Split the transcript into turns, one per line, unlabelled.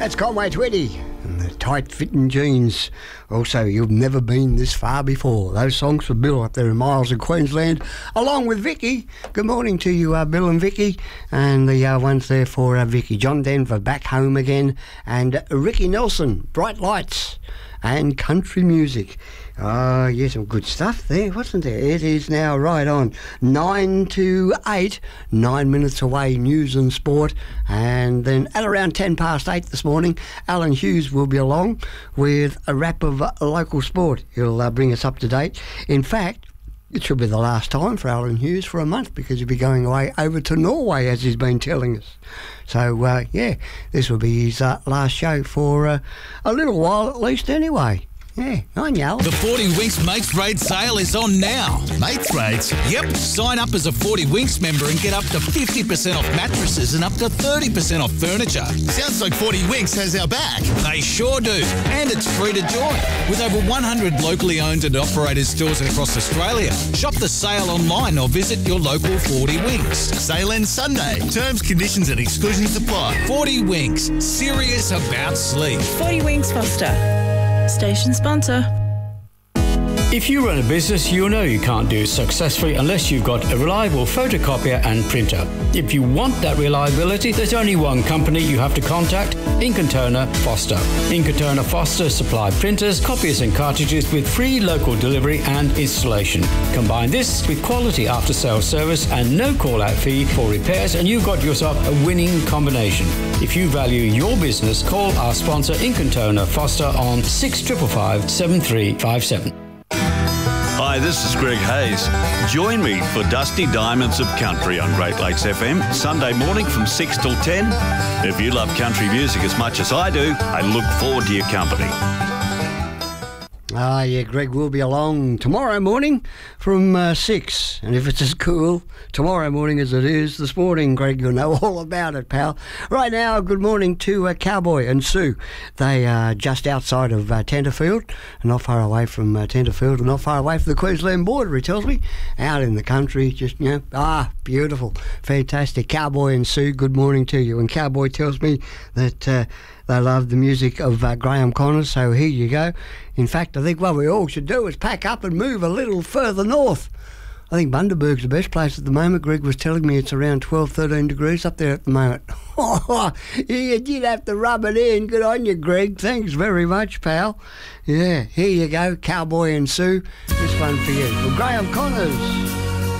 That's Conway Twitty and the tight-fitting jeans. Also, You've Never Been This Far Before. Those songs for Bill up there in Miles in Queensland, along with Vicky. Good morning to you, Bill and Vicky. And the ones there for Vicky. John Denver, Back Home Again. And Ricky Nelson, Bright Lights and Country Music. Oh, yeah, some good stuff there, wasn't there? It is now right on 9 to 8, 9 minutes away, news and sport. And then at around 10 past 8 this morning, Alan Hughes will be along with a wrap of local sport. He'll bring us up to date. In fact, it should be the last time for Alan Hughes for a month because he'll be going away over to Norway, as he's been telling us. So, yeah, this will be his last show for a little while at least anyway. Yeah, on you.
The 40 Winks Mates Rate sale is on now.
Mates Rates?
Yep. Sign up as a 40 Winks member and get up to 50% off mattresses and up to 30% off furniture.
Sounds like 40 Winks has our back.
They sure do. And it's free to join. With over 100 locally owned and operated stores across Australia. Shop the sale online or visit your local 40 Winks.
Sale ends Sunday. Terms, conditions and exclusions apply.
40 Winks. Serious about sleep.
40 Winks Foster. Station sponsor.
If you run a business, you'll know you can't do it successfully unless you've got a reliable photocopier and printer. If you want that reliability, there's only one company you have to contact, Ink & Toner Foster. Ink & Toner Foster supply printers, copiers and cartridges with free local delivery and installation. Combine this with quality after-sales service and no call-out fee for repairs and you've got yourself a winning combination. If you value your business, call our sponsor Ink & Toner Foster on 6555 7357.
Hi, this is Greg Hayes. Join me for Dusty Diamonds of Country on Great Lakes FM, Sunday morning from 6 till 10. If you love country music as much as I do, I look forward to your company.
Ah, yeah, Greg will be along tomorrow morning from 6. And if it's as cool tomorrow morning as it is this morning, Greg, you'll know all about it, pal. Right now, good morning to Cowboy and Sue. They are just outside of Tenterfield, not far away from Tenterfield, and not far away from the Queensland border, he tells me. Out in the country, just, beautiful, fantastic. Cowboy and Sue, good morning to you. And Cowboy tells me that they love the music of Graham Connors, so here you go. In fact, I think what we all should do is pack up and move a little further north. I think Bundaberg's the best place at the moment. Greg was telling me it's around 12, 13 degrees up there at the moment. You did have to rub it in. Good on you, Greg. Thanks very much, pal. Yeah, here you go, Cowboy and Sue. This one for you. Well, Graham Connors.